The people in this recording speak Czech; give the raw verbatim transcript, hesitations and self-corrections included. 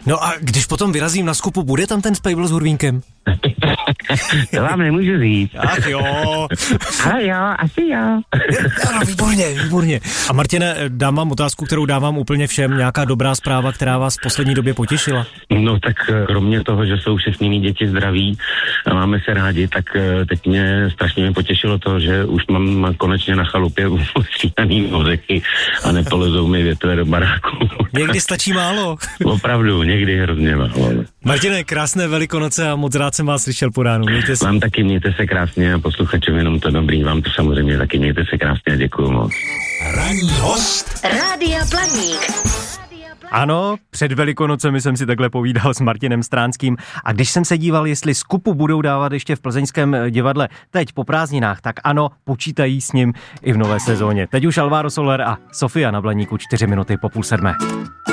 No a když potom vyrazím na skupu, bude tam ten Spejbl s Hurvínkem? To vám nemůžu říct. Ach jo. Ale jo, asi jo. No, výborně, výborně. A Martine, dám vám otázku, kterou dávám úplně všem. Nějaká dobrá zpráva, která vás v poslední době potěšila? No tak kromě toho, že jsou všechny mý děti zdraví a máme se rádi, tak teď mě strašně mě potěšilo to, že už mám konečně na chalupě stříhaný ořechy a nepolezou mi větve do baráku. Někdy stačí málo. Opravdu, někdy hrozně málo. Martine, krásné Velikonoce a moc rád jsem vás slyšel po ránu. Mějte se. Vám taky mějte se krásně a posluchačům jenom to dobrý. Vám to samozřejmě taky mějte se krásně a děkuju moc. Ranní host Rádia Blaník. Ano, před Velikonocemi jsem si takhle povídal s Martinem Stránským a když jsem se díval, jestli skupu budou dávat ještě v plzeňském divadle teď po prázdninách, tak ano, počítají s ním i v nové sezóně. Teď už Alvaro Soler a Sofia na Blaníku čtyři minuty po půl sedmé.